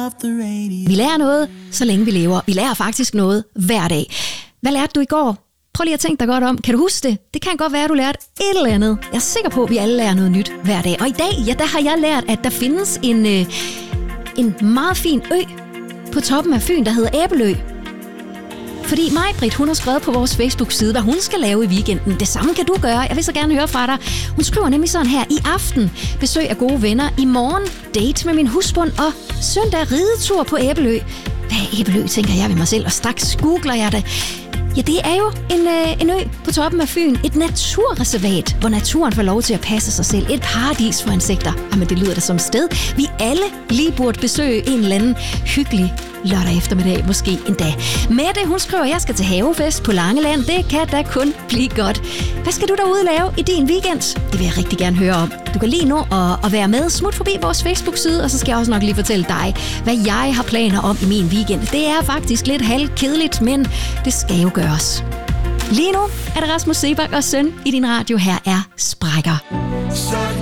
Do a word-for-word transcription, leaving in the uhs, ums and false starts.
Vi lærer noget, så længe vi lever. Vi lærer faktisk noget hver dag. Hvad lærte du i går? Prøv lige at tænke dig godt om. Kan du huske det? Det kan godt være, at du lærte et eller andet. Jeg er sikker på, at vi alle lærer noget nyt hver dag. Og i dag, ja, der har jeg lært, at der findes en, øh, en meget fin ø på toppen af Fyn, der hedder Æbelø. Fordi Maj-Britt, hun har skrevet på vores Facebook-side, hvad hun skal lave i weekenden. Det samme kan du gøre. Jeg vil så gerne høre fra dig. Hun skriver nemlig sådan her: i aften besøg af gode venner. I morgen date med min husbund. Og søndag ridetur på Æbelø. Hvad er Æbelø, tænker jeg ved mig selv. Og straks googler jeg det. Ja, det er jo en, øh, en ø på toppen af Fyn. Et naturreservat, hvor naturen får lov til at passe sig selv. Et paradis for insekter. Jamen, det lyder da som et sted, vi alle lige burde besøge en eller anden hyggelig lørdag eftermiddag, måske endda. Mette, hun skriver, jeg skal til havefest på Langeland. Det kan da kun blive godt. Hvad skal du derude lave i din weekend? Det vil jeg rigtig gerne høre om. Du kan lige nu at, at være med. Smut forbi vores Facebook-side, og så skal jeg også nok lige fortælle dig, hvad jeg har planer om i min weekend. Det er faktisk lidt halvkedeligt, men det skal jo gøres. Lige nu er det Rasmus Seebach og Søn i din radio. Her er Sprækker.